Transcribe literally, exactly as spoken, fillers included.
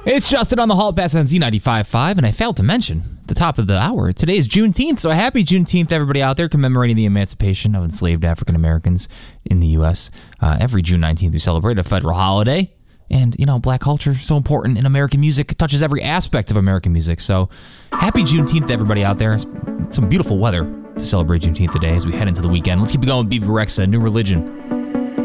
It's Justin on the Hall Pass on Z ninety-five point five, and I failed to mention at the top of the hour, today is Juneteenth, so happy Juneteenth to everybody out there commemorating the emancipation of enslaved African Americans in the U S Uh, every June nineteenth, we celebrate a federal holiday, and, you know, black culture is so important in American music. It touches every aspect of American music, so happy Juneteenth to everybody out there. It's some beautiful weather to celebrate Juneteenth today as we head into the weekend. Let's keep it going with B B Rexa, New Religion.